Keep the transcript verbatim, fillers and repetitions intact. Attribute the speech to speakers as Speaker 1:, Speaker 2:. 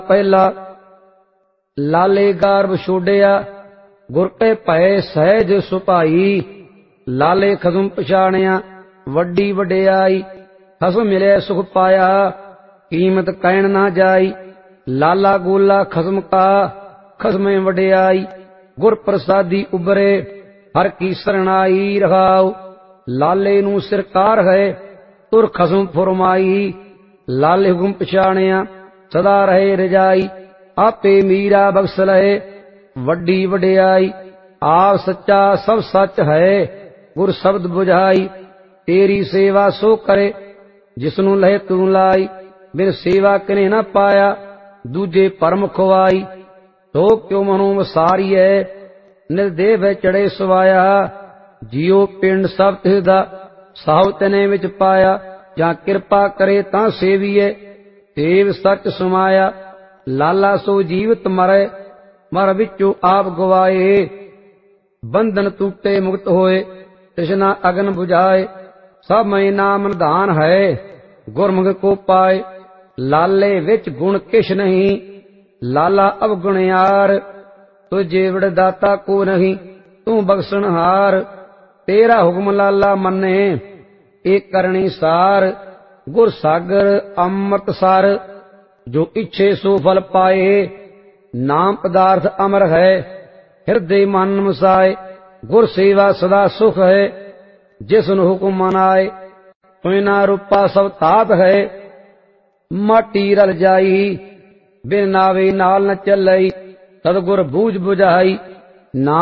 Speaker 1: ਪਹਿਲਾ ਲਾਲੇ ਗਰਭ ਛੋੜਿਆ ਗੁਰ ਕੇ ਭੈ ਸਹਿਜ ਸੁਭਾਈ। ਲਾਲੇ ਖਸਮ ਪਛਾਣਿਆ ਵੱਡੀ ਵਡਿਆਈ। ਖਸਮ ਮਿਲਿਆ ਸੁਖ ਪਾਇਆ ਕੀਮਤ ਕਹਿਣ ਨਾ ਜਾਈ। ਲਾਲਾ ਗੋਲਾ ਖਸਮ ਕਾ ਖਸਮੇ ਵਡਿਆਈ। ਗੁਰ ਪ੍ਰਸਾਦੀ ਉਬਰੇ ਹਰ ਕੀ ਸਰਣਾਈ ਰਹਾਉ। ਲਾਲੇ ਨੂੰ ਸਿਰਕਾਰ ਹੈ ਤੁਰ ਖਸਮ ਫੁਰਮਾਈ। ਲਾਲੇ ਹੁਕਮ ਪਛਾਣਿਆ ਸਦਾ ਰਹੇ ਰਜਾਈ। ਆਪੇ ਮੀਰਾ ਬਖਸ਼ ਲਏ ਵੱਡੀ ਵਡਿਆਈ। ਆਪ ਸੱਚਾ ਸਭ ਸੱਚ ਹੈ ਗੁਰ ਸ਼ਬਦ ਬੁਝਾਈ। ਤੇਰੀ ਸੇਵਾ ਸੋ ਕਰੇ ਜਿਸਨੂੰ ਲਹਿ ਤੂੰ ਲਾਈ। ਬਿਨ ਸੇਵਾ ਕਿਨੇ ਨਾ ਪਾਇਆ ਦੂਜੇ ਪਰਮ ਖਵਾਈ। ਸੋ ਕਿਉ ਮਨੋਂ ਵਸਾਰੀਐ ਨਿਰਦੇਹ ਵੇ ਚੜੇ ਸਵਾਇਆ। ਜਿਉ ਪਿੰਡ ਸਭ ਤਿਸ ਦਾ ਸਾਹੁ ਤਨੇ ਵਿੱਚ ਪਾਇਆ। ਜਾਂ ਕਿਰਪਾ ਕਰੇ ਤਾਂ ਸੇਵੀਏ ਸੇਵ ਸੱਚ ਸਮਾਇਆ। ਲਾਲਾ ਸੋ ਜੀਵਤ ਮਰੈ ਮਰ ਵਿੱਚੋਂ ਆਪ ਗਵਾਏ। ਬੰਧਨ ਟੂਟੇ ਮੁਕਤ ਹੋਏ ਤ੍ਰਿਸ਼ਨਾ ਅਗਨ ਬੁਝਾਏ। ਸਭ ਮੈਂ ਨਾਮ ਨਿਧਾਨ ਹੈ ਗੁਰਮੁਖ ਕੋ ਪਾਏ। ਲਾਲੇ ਵਿੱਚ ਗੁਣ ਕਿਛ ਨਹੀਂ ਲਾਲਾ ਅਵਗੁਣਿਆਰ। ਤੁਝੇ ਵਿੜਦਾਤਾ ਕੋ ਨਹੀਂ ਤੂੰ ਬਖਸ਼ਣਹਾਰ। ਤੇਰਾ ਹੁਕਮ ਲਾਲਾ ਮੰਨੇ ਇਹ ਕਰਨੀ ਸਾਰ। ਗੁਰ ਸਾਗਰ ਅੰਮ੍ਰਿਤ ਸਰ ਜੋ ਇੱਛੇ ਸੋ ਫਲ ਪਾਏ। ਨਾਮ ਪਦਾਰਥ ਅਮਰ ਹੈ ਹਿਰਦੇ ਮਨ ਮਸਾਏ। ਗੁਰ ਸੇਵਾ ਸਦਾ ਸੁਖ ਹੈ ਜਿਸਨੂੰ ਹੁਕਮ ਮਨਾਏ। ਬਿਨਾ ਰੂਪਾ ਸਭ ਤਾਪ ਹੈ ਮਾਟੀ ਰਲ ਜਾਈ। ਬਿਨ ਨਾਵੇ ਨਾਲ ਨ ਚੱਲਈ ਸਤਿਗੁਰ ਬੂਝ ਬੁਝਾਈ। ਨਾ